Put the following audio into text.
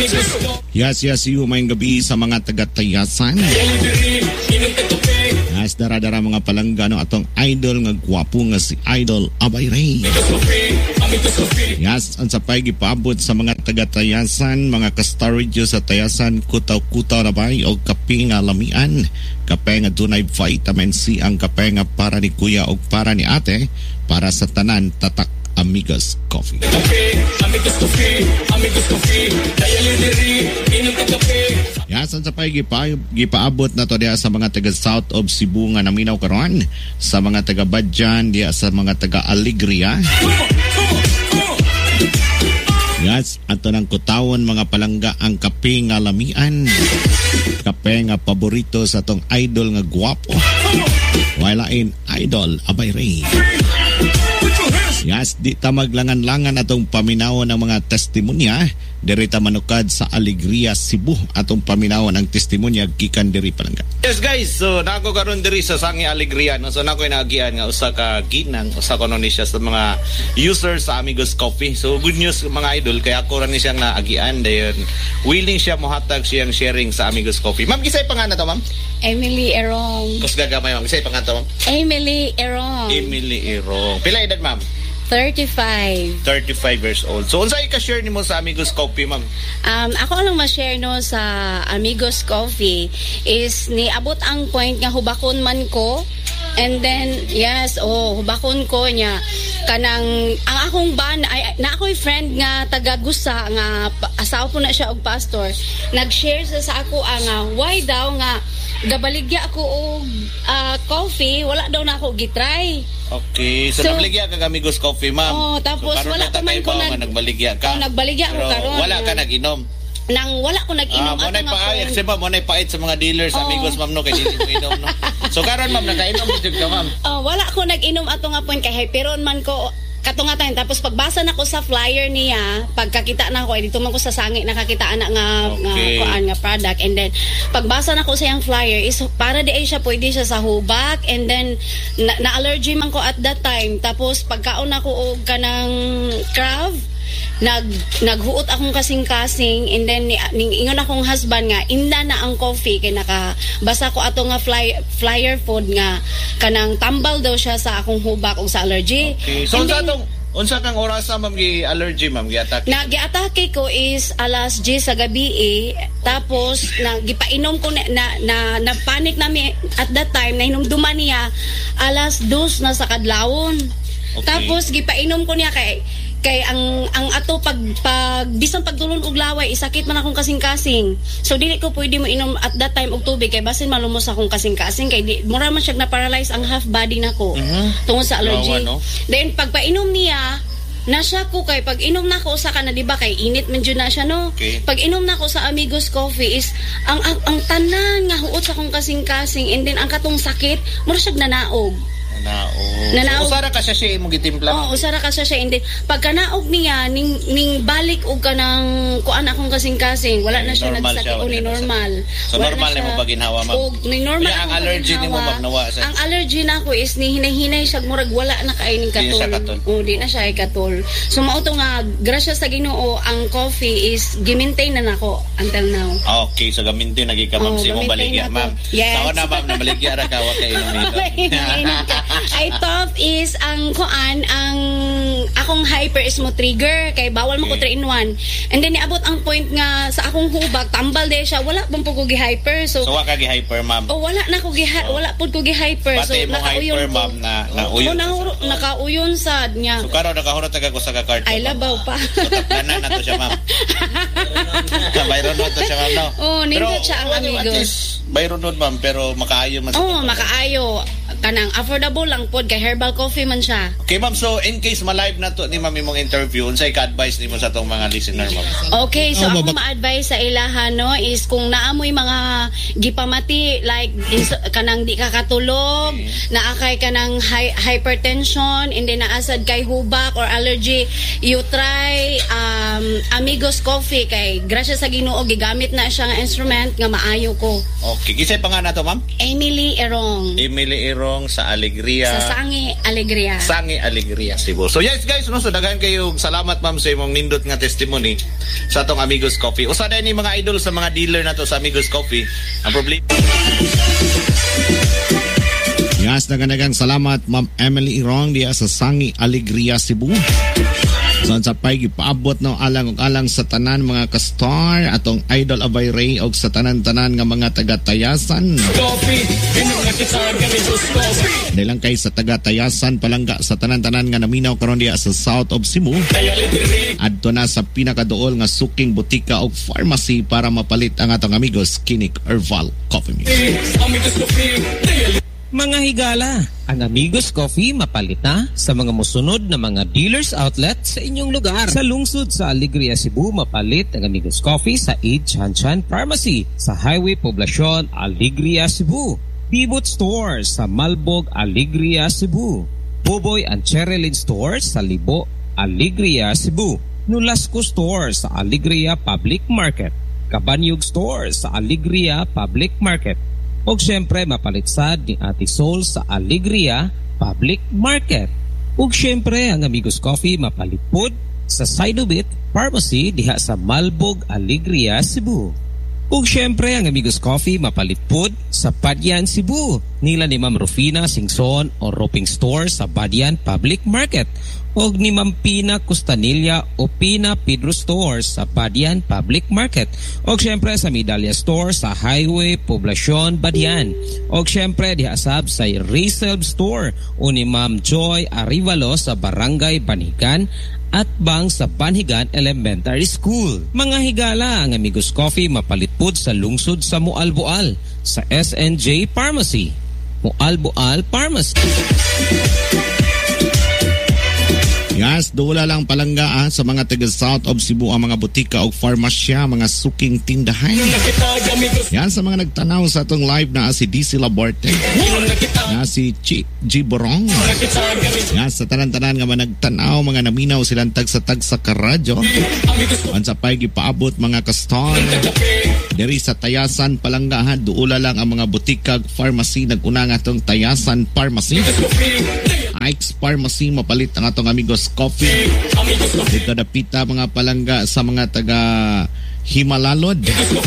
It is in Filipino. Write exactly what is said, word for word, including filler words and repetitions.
Yes, yes, you, mayang gabi sa mga taga-tayasan. As dara-dara mga palanggano atong idol nga gwapo nga si Idol Abay Ray. Yes, ang sapay gipaabot sa mga taga-tayasan, mga ka-storage sa tayasan, kutaw-kutaw na bay o kape nga lamian. Kape nga dunay vitamin C ang kape nga para ni kuya o para ni ate, para sa tanan tatak Amigos Coffee. Amigos Coffee, Amigos Coffee, dayali inom ka kape. Yasan sa pay gipa, gipaabot na to diya sa mga taga South of Cebu nga naminaw karon, sa mga taga Badjan, diya sa mga taga Alegria. Yes, ato nang kutawon mga palangga ang kape nga lamian. Kape nga paborito sa tong idol nga gwapo. Walain Idol Abay Ray. Yes, di ta maglangan-langan atong paminawon ng mga testimonya diri ta manukad sa Alegria, Cebu. Atong paminawon ang testimonya gikan diri palangga. Yes guys, so nako karon diri sa Sangi Alegria, no? So nako inagian nga usa ka ginang, usa ko ni siya sa mga users sa Amigos Coffee. So good news mga idol, kaya ako ra ni siyang naagian dayon. Willing siya mohatag siyang sharing sa Amigos Coffee. Ma'am, kisay pangalan to, ma'am? Emily Erong. Kus gagamay, ma'am. Kisay pangalan to, ma'am? Emily Erong. Emily Erong. Pila edad, ma'am? thirty-five. thirty-five years old. So, unsa i-share nimo sa Amigos Coffee, ma'am? Um, ako lang ma-share no sa Amigos Coffee is niabot ang point nga hubakon man ko. And then, yes, oh, hubakon ko niya. Kanang, ang akong ban, ay, na ako'y friend nga taga-Gusa, nga asawa po na siya og pastor. Nag-share sa sa ako, ah, nga, why daw nga, gabaligya ako og uh, coffee, wala daw na ako gitry. Okay, so, so nagbaligya ka Amigos Coffee, ma'am. Oh, tapos so, wala pa man ko nag nagbaligya ka. Oh, nagbaligya ko karon. Wala ka nag-inom. Nang wala ko nag-inom ah, ato nga paayag, siya ba mo nay pait sa mga dealers oh. Amigos, ma'am, no, kay dili mo inom, no. So karon, ma'am, nagainom jud ka, ma'am. Oh, wala ko nag-inom ato nga point kay hyperon man ko katungatan. Tapos pagbasa na ko sa flyer niya, pagkakita na ko, dito man ko sa sangi nakakita na nga okay. nga kuan nga product, and then pagbasa na ko sa yang flyer is para di ay siya pwede siya sa hubak, and then na, na allergy man ko at that time. Tapos pagkaon ako og kanang Krav, nag naghuot akong kasing-kasing, and then ni, ning ingon akong husband nga inda na ang coffee kay nakabasa ko ato nga fly, flyer food nga kanang tambal daw siya sa akong hubak o sa allergy. Okay. So unsa tong unsa kang orasa, ma'am, gi allergy, ma'am, gi-atake? Na gi-atake ko is alas diyes sa gabi eh. Tapos na gipainom ko na na, na, na panic nami at that time na hinumduman niya alas dos na sa kadlawon. Okay. Tapos gipainom ko niya kay kay ang ang ato pag pag bisan pagtulon og laway isakit man akong kasing-kasing. So dili ko pwede mo inom at that time og tubig kay basin malumos akong kasing-kasing kay di mura man siya na paralyze ang half body nako mm-hmm. tungod sa allergy. Wow, no? Then pagpainom niya na siya ko kay pag inom na ko sa kana di ba kay init man jud na siya no. Okay. Pag inom na ko sa Amigos Coffee is ang ang, ang tanan nga huot sa akong kasing-kasing, and then ang katong sakit mura siya nanaog. Nanaog. Nanaog. So, usara ka siya siya imong gitimpla. Oo, oh, usara ka siya siya. Hindi. Pagka naog niya, ning, ning balik og ka ng kuan akong kasing-kasing. Wala na siya nagsakit o ni normal. So, wala normal na mo ba ginhawa, ma'am? O, ni normal ang allergy ni mo magnawa. Sa... Ang allergy na ko is ni hinay-hinay siya. Murag wala na kain ng katol. Di na siya katol. O, di na siya ay katol. So, mauto nga, grasya sa Ginoo, ang coffee is gimintain na nako until now. Okay, so gamintain na gika, ma'am. Oh, si mong baligya, ma'am. Yes. Sawa na, ma'am, na baligya ra ka, wag kayo inom. Ay top is ang kuan ang akong hyper is mo trigger kay bawal mo ko three in one, and then niabot ang point nga sa akong hubag tambal de siya, wala pang ko gi hyper. So so wa ka gi hyper, ma'am. Oh, wala na ko gi oh. wala pud ko gi hyper. So nakauyon hyper, ma'am, na nauyon. Oh, na nakauyon sad niya. So karon nakahurot ka ko sa card. Ay labaw pa. So taplanan na to siya, ma'am. Bayron na to siya, ma'am, no. Oh, nindot siya ang Amigos. Bayron nun, ma'am, pero makaayo man. Oh, makaayo. Kanang affordable lang pod kay herbal coffee man siya. Okay, ma'am, so in case ma-live na to ni ma'am imong interview, unsay ka-advise nimo sa tong mga listener, ma'am? Okay, so oh, ako ma-advise sa ilahan no is kung naamoy mga gipamati like is, kanang di ka katulog, okay. naakay kanang hi- hypertension, and then naasad kay hubak or allergy, you try um, Amigos Coffee kay grasya sa Ginoo gigamit na siya nga instrument nga maayo ko. Okay, kisay pa nga na to, ma'am? Emily Erong. Emily Erong. Irong sa Alegria. Sa Sangi Alegria. Sangi Alegria, Cebu. So yes guys, no, so daghan kayo salamat ma'am sa imong nindot nga testimony sa atong Amigos Coffee. Usa na ni mga idol sa mga dealer nato sa Amigos Coffee. Ang problema. Yes, naganagang salamat Ma'am Emily Irong diya sa Sangi Alegria, Cebu. So sa pay gipaabot no alang ug alang sa tanan mga ka-star atong Idol Abay Ray og sa tanan-tanan nga mga taga-Tayasan. Dilang kay sa taga-Tayasan palangga sa tanan-tanan nga naminaw karon diya sa South of Cebu. Adto na sa pinakaduol nga suking butika og pharmacy para mapalit ang atong amigos Kinik Herbal Coffee. Mga higala, ang Amigos Coffee mapalit na sa mga musunod na mga dealers outlet sa inyong lugar. Sa lungsod sa Alegria, Cebu, mapalit ang Amigos Coffee sa Eid Chan Chan Pharmacy sa Highway Poblacion, Alegria, Cebu. Pivot Store sa Malbog, Alegria, Cebu. Boboy and Cherilyn Store sa Libo, Alegria, Cebu. Nulasco Store sa Alegria Public Market. Kabanyog Store sa Alegria Public Market. O siyempre mapalit sad ni Ate Sol sa Alegria Public Market. O siyempre ang Amigos Coffee mapalit pod sa Sidobit Pharmacy diha sa Malbog, Alegria, Cebu. O siyempre ang Amigos Coffee mapalit pod sa Badyan, Cebu nila ni Ma'am Rufina Singson o Roping Store sa Badyan Public Market. O ni Ma'am Pina Costanilla o Pina Pedro Store sa Badyan Public Market. O siyempre sa Medalya Store sa Highway Poblacion, Badyan. O siyempre di asab sa Reselb Store o ni Ma'am Joy Arivalo sa Barangay Banhigan at Bang sa Banhigan Elementary School. Mga higala, ang Amigos Coffee mapalitpod sa lungsod sa Mualboal sa S N J Pharmacy. Mualboal Pharmacy. Yes, dula lang palangga ah, sa mga taga South of Cebu ang mga butika o farmasya, mga suking tindahan. Yan sa mga nagtanaw sa atong live na si D C Labarte, na si Chi G Borong. Yan sa tanan-tanan nga managtanaw, mga naminaw silang tag sa tag sa karadyo. Ang sa pay gipaabot mga ka-star. Diri sa Tayasan palangga ha, duula lang ang mga butika pharmacy naguna nga atong Tayasan Pharmacy. Ike's Pharmacy mapalit ang atong Amigos Coffee. Dito dapita mga palangga sa mga taga Himalalod.